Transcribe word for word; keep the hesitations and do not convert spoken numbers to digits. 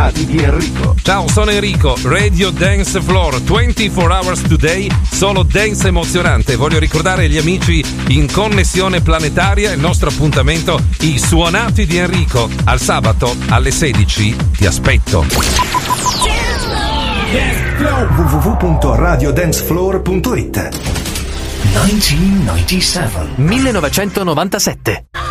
suonati di Enrico. Ciao, sono Enrico, Radio Dance Floor, ventiquattro hours today, solo dance emozionante. Voglio ricordare agli amici in connessione planetaria il nostro appuntamento, i suonati di Enrico. Al sabato alle sedici ti aspetto. w w w punto radio dance floor punto it millenovecentonovantasette